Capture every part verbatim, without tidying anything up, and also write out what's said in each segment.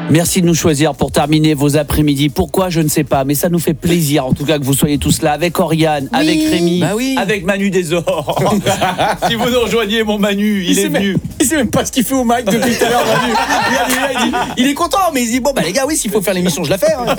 Merci de nous choisir pour terminer vos après-midi. Pourquoi, je ne sais pas, mais ça nous fait plaisir en tout cas que vous soyez tous là avec Oriane, oui. avec Rémi, bah oui. avec Manu Desor. Si vous nous rejoignez, mon Manu, il, il est venu. Même, il sait même pas ce qu'il fait au mic depuis tout à l'heure, Manu. Il, il, il est content, mais il dit bon bah les gars, oui, s'il faut faire l'émission, je la fais. Hein.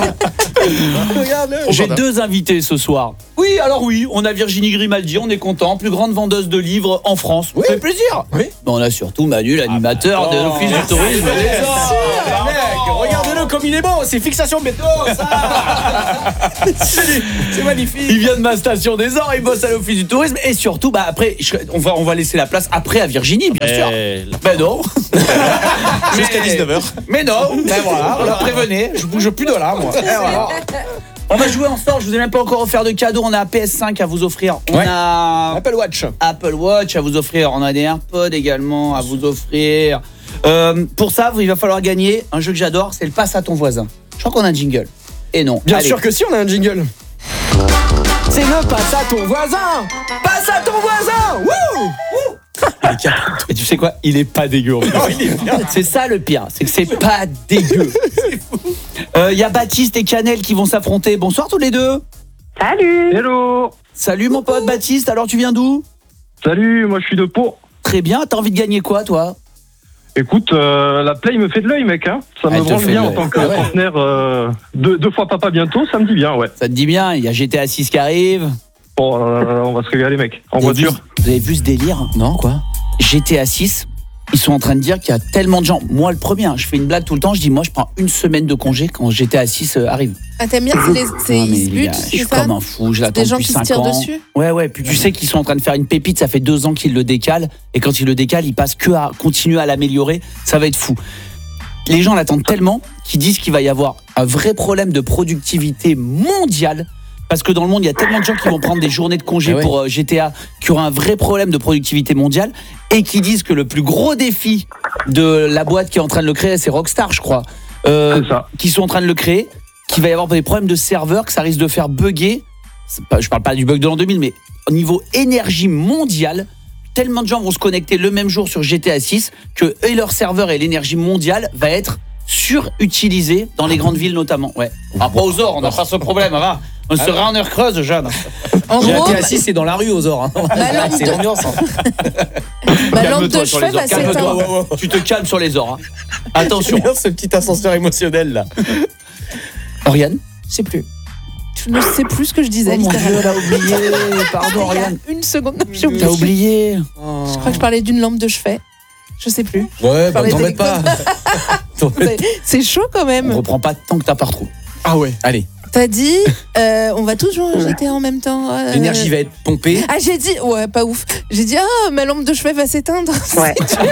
Regarde-le. J'ai deux invités ce soir. Oui, alors oui, on a Virginie Grimaldi, on est content, plus grande vendeuse de livres en France. Oui. Ça fait plaisir. Oui. Mais on a surtout Manu, l'animateur ah bah, de l'Office du Tourisme. Ah, mec, regardez-le comme il est bon, c'est fixation béton, ça. c'est, c'est magnifique. Il vient de ma station des Ors, il bosse à l'Office du Tourisme et surtout, bah après, je, on va on va laisser la place après à Virginie, bien sûr. Ben non. Jusqu'à dix-neuf heures. Mais non. Ben voilà, on la prévenait. Je bouge plus de là, moi. Voilà. On va jouer ensemble, je vous ai même pas encore offert de cadeaux. On a un P S cinq à vous offrir. On ouais. a Apple Watch. Apple Watch à vous offrir. On a des AirPods également à vous offrir. Euh, pour ça, il va falloir gagner un jeu que j'adore, c'est le passe à ton voisin. Je crois qu'on a un jingle. Et non. Bien Allez. sûr que si, on a un jingle. C'est le passe à ton voisin. Passe à ton voisin. Wouh. Et tu sais quoi, il est pas dégueu. En fait. Non, il est bien. C'est ça le pire, c'est que c'est pas dégueu. C'est fou. Il euh, y a Baptiste et Canel qui vont s'affronter. Bonsoir tous les deux. Salut. Hello. Salut mon pote Baptiste, alors tu viens d'où? Salut, moi je suis de Pau. Très bien, t'as envie de gagner quoi toi? Écoute, euh, la Play me fait de l'œil mec, hein. Ça Elle me branle bien en tant que ah ouais. partenaire euh, deux, deux fois papa bientôt, ça me dit bien, ouais. Ça te dit bien, il y a G T A six qui arrive. Bon, euh, on va se régaler mec, en vous voiture. Vu, vous avez vu ce délire? Non, quoi? G T A six, ils sont en train de dire qu'il y a tellement de gens. Moi le premier, hein, je fais une blague tout le temps, je dis moi je prends une semaine de congé quand G T A six euh, arrive. Ah t'aimes bien, c'est les, c'est, non, ils se butent, je c'est suis ça? comme un fou, je l'attends des gens depuis qui cinq se tirent ans. dessus. Ouais ouais, puis tu sais qu'ils sont en train de faire une pépite, ça fait deux ans qu'ils le décalent et quand ils le décalent, ils passent que à continuer à l'améliorer, ça va être fou. Les gens l'attendent tellement qu'ils disent qu'il va y avoir un vrai problème de productivité mondiale. Parce que dans le monde, il y a tellement de gens qui vont prendre des journées de congé ah ouais. pour euh, G T A, qui aura un vrai problème de productivité mondiale, et qui disent que le plus gros défi de la boîte qui est en train de le créer, c'est Rockstar, je crois, euh, c'est ça. qui sont en train de le créer, qu'il va y avoir des problèmes de serveurs, que ça risque de faire bugger, pas, je parle pas du bug de l'an deux mille, mais au niveau énergie mondiale, tellement de gens vont se connecter le même jour sur G T A six, que et leur serveur et l'énergie mondiale va être surutilisée dans les grandes villes notamment. Ouais. Après aux Ors, on n'a pas ce problème, va. On ah sera ouais. en heure creuse, Jeanne. En G gros, T A six, c'est dans la rue aux Ors. Hein. C'est de... l'ambiance. Hein. Ma lampe de chevet va s'éteindre. Ouais, ouais, ouais. Tu te calmes sur les Ors. Hein. Attention. Bien ce petit ascenseur émotionnel là. Oriane? Je sais plus. Je ne sais plus ce que je disais. Oh mon Dieu, elle a oublié. Pardon, Oriane. Une seconde. Non, j'ai oublié. T'as oublié. Oh. Je crois que je parlais d'une lampe de chevet. Je sais plus. Ouais, bah t'embête pas. c'est, c'est chaud quand même. On reprend pas tant que t'as pas retrouvé. Ah ouais, allez. T'as dit, euh, on va tous jouer à G T A en même temps. Euh... L'énergie va être pompée. Ah, j'ai dit, ouais, pas ouf. J'ai dit, ah, ma lampe de chevet va s'éteindre. Ouais.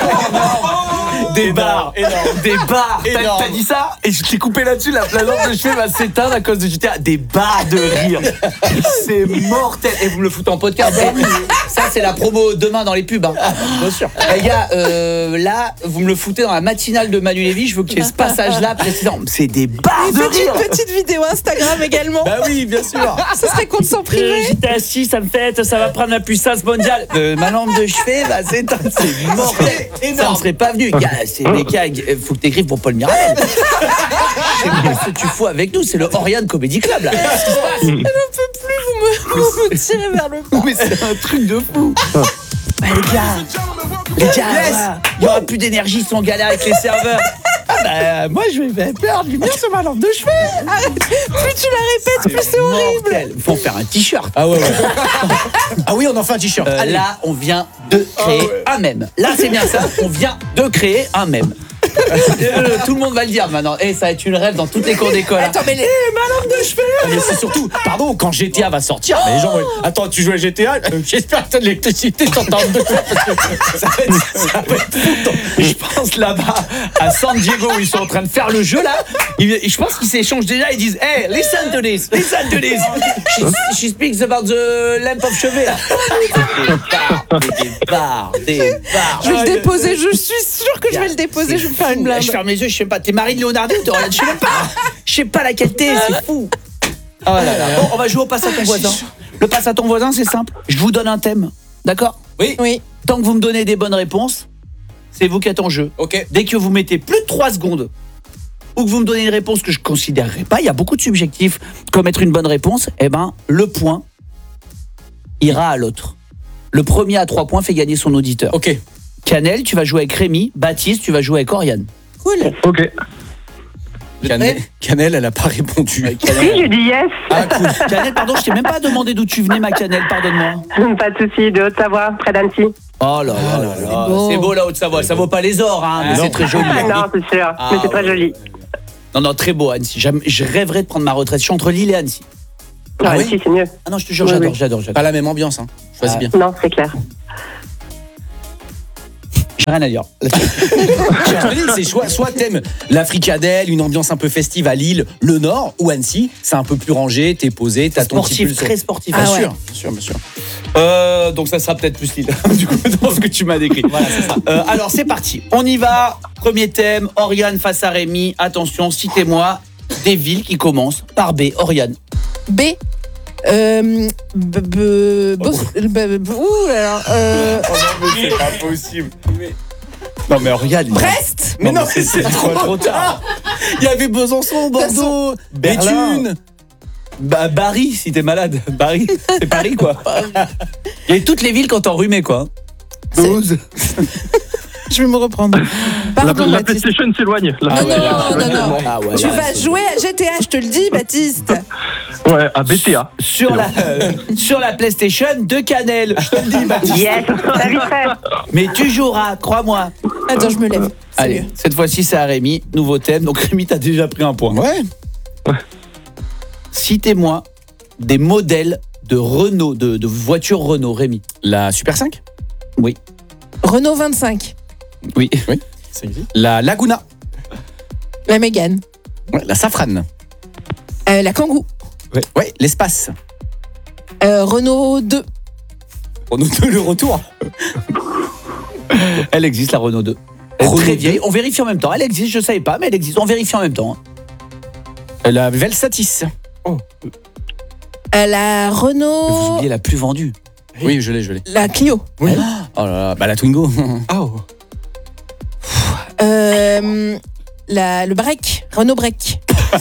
Des barres, énorme. Des barres. T'as, t'as dit ça? Et je t'ai coupé là-dessus, la, la lampe de chevet va s'éteindre à cause de G T A. Des barres de rire. C'est mortel. Et vous me le foutez en podcast. Ah bah oui. Ça, c'est la promo demain dans les pubs. Hein. Bien sûr. Les gars, euh, là, vous me le foutez dans la matinale de Manu Lévy. Je veux qu'il y ait ce passage-là précédent. C'est des barres de rire. Une petite vidéo Instagram également. Bah oui, bien sûr. Ce serait compte sans privé. Euh, J'étais assis, ça me fait, ça va prendre la puissance mondiale. Euh, ma lampe de chevet, bah, c'est, c'est mortel. Ça ne serait pas venu. Gars, c'est les gars, faut que t'écrives pour Paul Mirabel. C'est ce que tu fous avec nous, c'est le Oriane Comedy Club là. Je n'en peux plus, vous me, vous me tirez vers le bas. Mais c'est un truc de fou. Bah, les gars, les gars, yes. Il n'y aura plus d'énergie, ils sont en galère avec les serveurs. Ah bah, moi je vais perdre du bien sur ma lampe de chevet. Arrête. Plus tu la répètes, plus c'est horrible. Il faut faire un t-shirt. Ah ouais, ouais. Ah oui, on en fait un t-shirt. Euh, là, on vient de créer oh, ouais. un mème. Là, c'est bien ça, on vient de créer un mème. euh, tout le monde va le dire maintenant. Et eh, ça va être une rêve dans toutes les cours d'école. Attends, mais les... Eh, ma lampe de chevet. Mais c'est surtout, pardon, quand G T A va sortir, oh les gens vont... Attends, tu joues à G T A euh, j'espère que t'as de l'électricité sur ta lampe de chevet parce que ça va être, ça va être fou. Je pense là-bas, à San Diego, où ils sont en train de faire le jeu là, ils, je pense qu'ils s'échangent déjà, ils disent hey, listen to this, listen to this. She, she speaks about the lamp of chevet là. Des barres, des barres, des barres. Je vais le déposer, je suis sûre que je vais le déposer, je vais faire une blague. Je ferme les yeux, je sais pas, t'es Marie de Leonardo, t'es Oriane, je sais même pas. Je sais pas laquelle t'es, c'est fou. Oh là là. Bon, on va jouer au passe à ton voisin. Le passe à ton voisin, c'est simple. Je vous donne un thème, d'accord? Oui. Oui. Tant que vous me donnez des bonnes réponses, c'est vous qui êtes en jeu. Ok. Dès que vous mettez plus de trois secondes ou que vous me donnez une réponse que je ne considérerais pas, il y a beaucoup de subjectifs comme être une bonne réponse, eh ben, le point ira à l'autre. Le premier à trois points fait gagner son auditeur. Ok. Canel, tu vas jouer avec Rémi. Baptiste, tu vas jouer avec Oriane. Cool. Ok. Canel, Canel, elle a pas répondu. Ouais, Si, Canel. j'ai dit yes. Ah, cool. Canel, pardon, je t'ai même pas demandé d'où tu venais, ma Canel, pardonne-moi. Pas de souci, de Haute-Savoie, près d'Annecy. Oh là là là là, beau. c'est beau la Haute-Savoie, ça vaut pas les ors, hein, mais Ah, c'est très joli. Ah non, c'est sûr, Ah, mais c'est très ouais. joli. Non, non, très beau Annecy. J'aime- Je rêverais de prendre ma retraite. Je suis entre Lille et Annecy. Ah Ah, oui Annecy, c'est mieux. Ah non, je te jure, Oui, j'adore, oui. j'adore, j'adore. Pas la même ambiance, hein. Choisis Ah. bien. Non, c'est clair. J'ai rien à dire. C'est soit, soit t'aimes la fricadelle, une ambiance un peu festive à Lille, le Nord, ou Annecy, c'est un peu plus rangé, t'es posé, t'as ton petit Sportif, pulse. très sportif. Bien Ah ouais. sûr, bien sûr, bien sûr. Euh, donc ça sera peut-être plus Lille, du coup, dans ce que tu m'as décrit. Voilà, c'est ça. Euh, alors c'est parti, on y va. Premier thème, Oriane face à Rémi. Attention, citez-moi des villes qui commencent par B. Oriane. B. Euh, b, b, Bos- b- b- ouh là là, euh, Oh non, mais c'est pas possible. Non mais Oriane. Brest. Mais non, c'est c'est trop, trop trop tard. Il y avait Besançon, Bordeaux, Berlin. Béthune. Bah, Paris, si t'es malade. Paris, c'est Paris quoi. Il y a toutes les villes quand enrhumé quoi. C'est- Je vais me reprendre. La, Pardon, la Baptiste. PlayStation s'éloigne. La Ah non, PlayStation non, s'éloigne. non. Ah ouais, Tu là, vas c'est- jouer à G T A, je te le dis, Baptiste. Ouais, à B T A. Sur la, euh, sur la PlayStation de Canel. Je te le dis, Baptiste. Yes, ça viterait. Mais tu joueras, crois-moi. Attends, je me lève. C'est Allez, mieux. cette fois-ci c'est à Rémi. Nouveau thème. Donc Rémi, t'as déjà pris un point. Ouais. Citez-moi des modèles de Renault, de, de voitures Renault, Rémi. La Super cinq. Oui. Renault vingt-cinq. Oui. Oui. La Laguna. La Mégane. Ouais, la Safrane. Euh, la Kangoo. Ouais, l'espace. Euh, Renault deux. On nous donne le retour. Elle existe, la Renault deux. Elle est Renault très deux. vieille. On vérifie en même temps. Elle existe, je savais pas, mais elle existe. On vérifie en même temps. La Velsatis. Euh, la Vous Renault. oubliez la plus vendue. Oui, je l'ai, je l'ai. La Clio. Oui. Oh là là, bah la Twingo. Euh, la, le break. Renault break.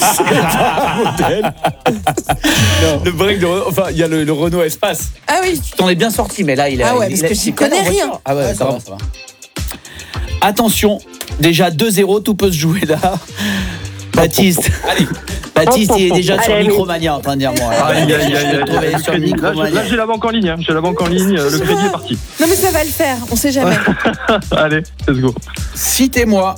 Le break de Renault. Enfin, il y a le, le Renault Espace. Ah oui. Tu t'en es bien sorti, mais là, il est. Ah ouais, il- parce il- que il- j'y il- calé en connais rien. voiture. Ah ouais, Ouais, ça va, ça va. Attention, déjà deux zéro, tout peut se jouer là. Baptiste. Allez. Baptiste, il est déjà sur Allez, Micromania en train de dire moi. Aïe, aïe, aïe, Je aïe, te trouve, elle est le sur crédit. Là, je- Micromania. là, j'ai la banque en ligne. hein. J'ai la banque en ligne. euh, Le crédit est parti. Non mais ça va le faire, on sait jamais. Allez, let's go. Citez-moi,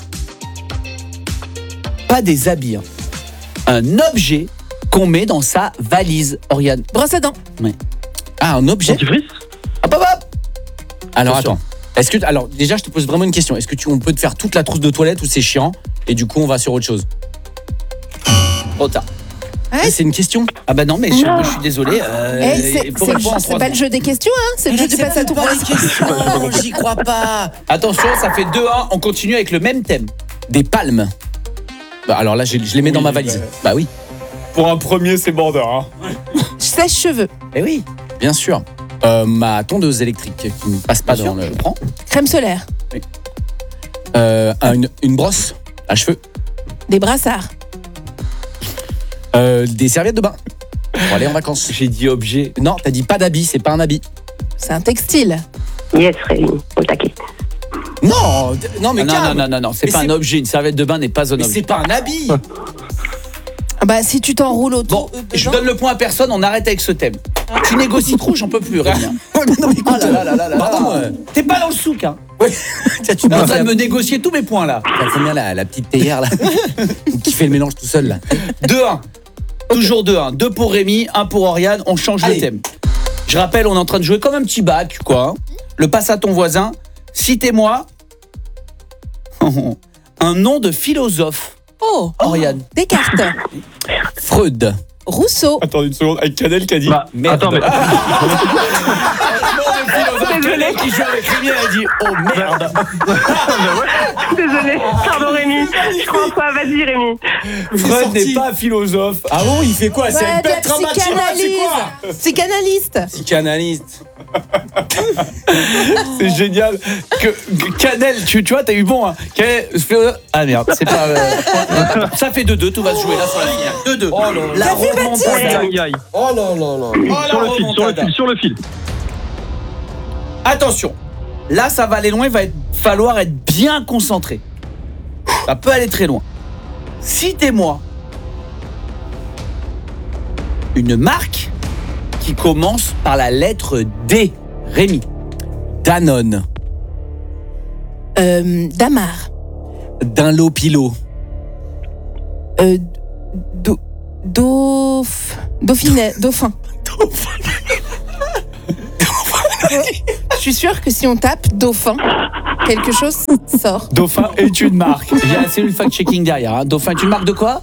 pas des habits, hein. Un objet qu'on met dans sa valise, Oriane. Brosse à dents. Ah, un objet. Dentifrice. Hop, hop, hop. Alors Attention. attends. Est-ce que alors déjà je te pose vraiment une question. Est-ce que tu on peut te faire toute la trousse de toilette ou c'est chiant et du coup on va sur autre chose. Trop tard. Ouais. C'est une question. Ah bah non, mais je, je suis désolé. euh, Eh, c'est il faut c'est le, répondre en c'est trois pas le secondes. jeu des questions, hein. C'est le jeu du passe à tout J'y crois pas. Attention, ça fait deux un. On continue avec le même thème. Des palmes. Bah alors là je, je les mets dans ma valise. Bah oui, Pour un premier, c'est border. Hein. Sèche-cheveux. Eh oui, bien sûr. Euh, ma tondeuse électrique qui ne passe pas bien dans sûr, le. je prends. Crème solaire. Euh, un- une, une brosse à cheveux. Des brassards. Euh, des serviettes de bain. Pour aller en vacances. J'ai dit objet. Non, t'as dit pas d'habit, c'est pas un habit. C'est un textile. Yes, Rémi, au taquet. Non, d- non mais Ah non, calme. non, non, non, non, c'est Mais pas c'est- un objet. Une serviette de bain n'est pas un Mais objet. c'est pas un habit. Ah bah si tu t'enroules autour. Bon, euh, je dedans. donne le point à personne, on arrête avec ce thème. Tu négocies trop, j'en peux plus, Rémi. Ouais, mais non mais écoute. Ah là là là là là. Pardon. euh, T'es pas dans le souk, hein. tiens, tu Tu es en dois train de me négocier tous mes points là. T'as bien la, la petite théière là qui fait le mélange tout seul là. deux un. Toujours deux un. deux pour Rémi, un pour Oriane. On change Allez. le thème. Je rappelle, on est en train de jouer comme un petit bac, quoi. hein. Le passe à ton voisin. Citez-moi un nom de philosophe, Oh. Oriane. Descartes. Freud. Rousseau. Attends une seconde, avec Canel qui a dit Bah, merde. attends, mais. Canel qui joue avec Rémi, elle a dit oh merde. Désolé, pardon Rémi. Je crois pas, vas-y Rémi. Freud sorti. n'est pas philosophe. Ah bon, il fait quoi? C'est Ouais, un de la peintre amateur, c'est quoi? psychanalyse. Psychanalyste. Psychanalyste. C'est génial. Que, que Canel, tu, tu vois, t'as eu bon. Hein. Canel, ah merde, c'est pas. Euh, ça fait deux deux, tout va se jouer là sur la finale. deux deux. Oh là là. La remontada. Aïe, aïe, aïe. Oh là là là. Oh, Sur la le fil, sur le remontada. fil, sur le fil. Attention, là ça va aller loin, il va être, falloir être bien concentré. Ça peut aller très loin. Citez-moi une marque qui commence par la lettre D. Rémi. Danone. Euh, Damar. Dunlop Pilo. Euh, do, dauph, Dauphinet, Dauphin. Je suis sûre que si on tape Dauphin, quelque chose sort. Dauphin est une marque. Il y a la cellule fact-checking derrière. Hein. Dauphin est une marque de quoi?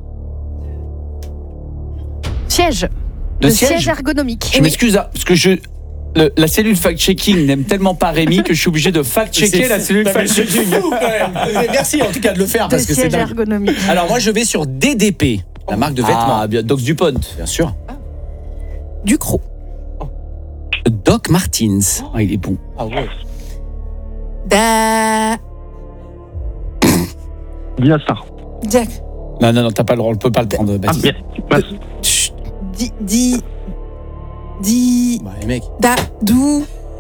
Siège. De Le siège, siège ergonomique. Je m'excuse, hein, parce que je... Le, la cellule fact-checking n'aime tellement pas Rémi que je suis obligé de fact-checker la cellule fact-checking. Merci en tout cas de le faire De parce que c'est siège dingue. ergonomique. Alors moi je vais sur D D P, la marque de vêtements. Ah, bien, Dox Dupont. Bien sûr. Ducrot. Doc Martens. Ah, il est bon. Ah ouais. Da. Diastar. Jack. Non, non, non, t'as pas le droit, on peut pas le prendre, Ah, Baptiste. bien. Passe. Chut. Di. Di. Di. Bah les mecs. Da. Dou.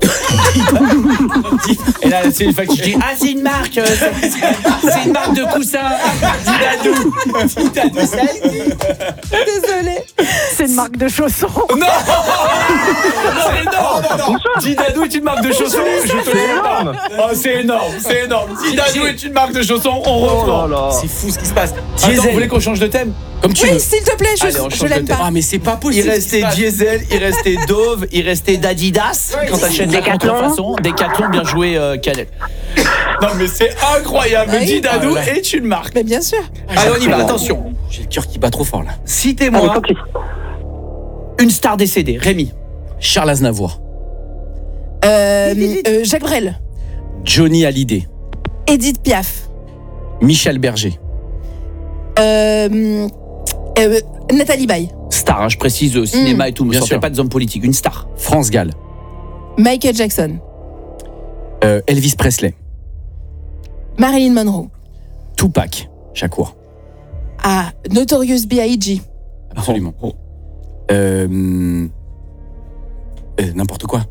Et là, la cellule fact-checking. Ah, c'est une marque. euh, c'est- C'est une marque de coussin. Didadou. Didadou, ça le dit. Désolée. C'est une marque de chaussons. Non, c'est énorme. Didadou est une marque de chaussons. Je te le énorme. Oh, c'est énorme, c'est énorme. Didadou est une marque de chaussons. On Oh reprend. là là. C'est fou ce qui se passe. Attends, vous voulez qu'on change de thème? Comme tu Oui, veux. s'il te plaît, je, Allez, on je change l'aime de thème. pas. Ah mais c'est pas Il possible. restait Diesel, il restait Dove, il restait d'Adidas. Quand t'achètes la Décathlon. contrefaçon, Décathlon, bien joué, euh, Canel. Non mais c'est incroyable. Ah oui. Didadou Ah ouais. est une marque. Mais bien sûr. Allez, on y va. Attention. J'ai le cœur qui bat trop fort là. Allez, Citez-moi focus. une star décédée. Rémi. Charles Aznavour. Euh, euh, Jacques Brel. Johnny Hallyday. Edith Piaf. Michel Berger. Euh, euh, Nathalie Baye. Star, hein, je précise, euh, cinéma et tout. Ne Bien sortez sûr. pas de hommes politiques. Une star. France Gall. Michael Jackson. Euh, Elvis Presley. Marilyn Monroe. Tupac Shakur. Ah, Notorious B I G Absolument. Euh, euh, N'importe quoi.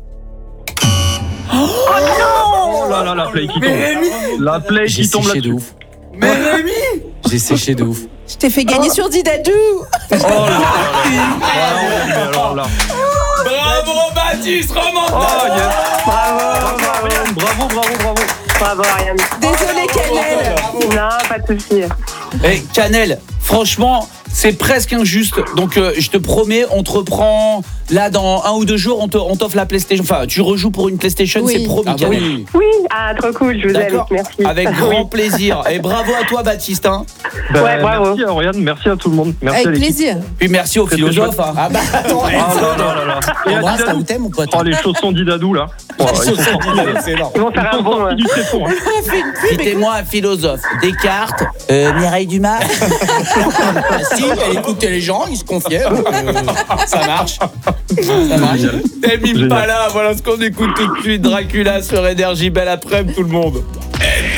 Oh là là, la play qui tombe. La play J'ai qui tombe séché de là-dessus. ouf. Mais Rémi. J'ai séché de ouf. Je t'ai fait gagner sur Didadou. Oh là là là. Ah, mais alors là. Bravo Baptiste, Oh remonte. yes. Bravo, Bravo, Ariane. Bravo, bravo, bravo. bravo, Ariane. Désolée, Canel. Non, pas de souci. Eh, Canel, franchement, c'est presque injuste. Donc, euh, je te promets, on te reprend là dans un ou deux jours. On te, on t'offre la PlayStation. Enfin, tu rejoues pour une PlayStation, Oui. c'est promis, Ah bah Canel. oui. Oui, ah, trop cool, je vous aime. D'accord. Merci. Avec Oui. grand plaisir. Et bravo à toi, Baptiste. Hein. Ben, Ouais, bravo. Merci à Oriane, merci à tout le monde. Merci Avec à l'équipe. plaisir. Puis merci aux C'était philosophes. chouette. Hein. Ah bah attends. Ah là là là là. Et à Embrasse, t'as Didadou. où t'aimes ou pas Oh, les chaussons d'Idadou là. Oh, ils sont sortis, C'est énorme. Ils vont ils faire un sont bon. sortis euh, du tréfonds. hein. Citez-moi un philosophe. Descartes, euh, Mireille Dumas. Si, elle écoutait les gens, ils se confiaient. euh, ça marche. Ça marche. T'es mime Génial. pas là. Voilà ce qu'on écoute tout de suite. Dracula sur Énergie. Belle après-midi, tout le monde.